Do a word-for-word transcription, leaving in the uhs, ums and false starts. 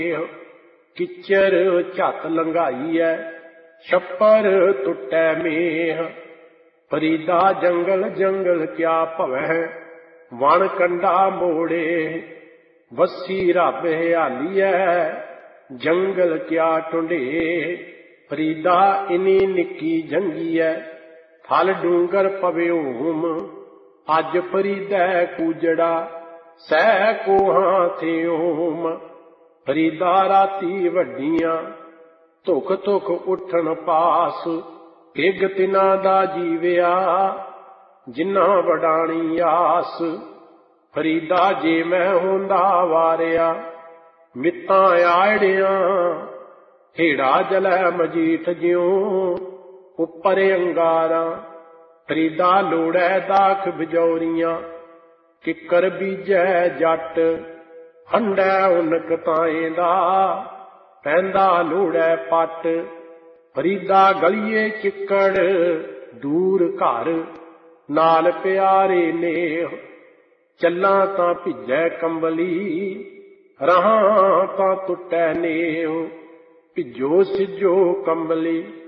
किचर झत लंघाई है छप्पर टुटै मेह। फरीदा जंगल जंगल क्या भवै वण कंडा मोड़े। वसी रब हयाली है जंगल क्या ढूंढे। फरीदा इनी निकी जंगी है फल डूंगर पवे होम। अज फरीदा कूजड़ा सह कोहां थे ओम। फरीदा राती वड्डियां धुख धुख उठन पास। भिग तिना दा जीविया जिन्ना वडाणी आस। फरीदा जे मैं होंदा वारिया मित्तां आड़ियां। हेड़ा जलै मजीठ ज्यों उपर अंगारा। फरीदा लोड़ै दाख बिजौरियां किकर बीजै जट। हंडै उनक ताएं दा पैंदा लोड़ै पट। फरीदा गलिए चिक्कड़ दूर घर नाल प्यारे नेह। चलां तां भिजै कंबली रहां तां टुटै नेह। भिजो सिजो कंबली